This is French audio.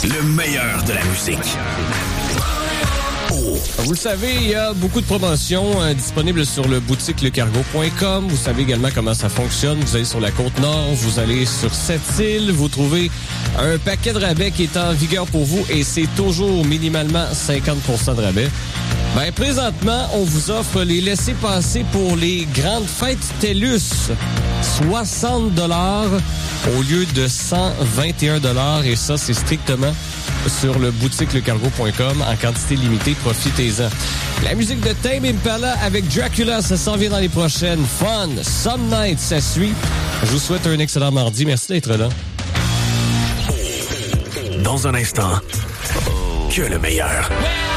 Le meilleur de la musique. Vous le savez, il y a beaucoup de promotions disponibles sur le boutique lecargo.com. Vous savez également comment ça fonctionne. Vous allez sur la Côte-Nord, vous allez sur Sept-Îles, vous trouvez un paquet de rabais qui est en vigueur pour vous et c'est toujours minimalement 50% de rabais. Ben, présentement, on vous offre les laissez-passer pour les grandes fêtes TELUS. 60 $ au lieu de 121 $ et ça, c'est strictement sur le boutique lecargo.com en quantité limitée. Profitez-en. La musique de Tame Impala avec Dracula, ça s'en vient dans les prochaines. Fun, Some Night, ça suit. Je vous souhaite un excellent mardi. Merci d'être là. Dans un instant, que le meilleur.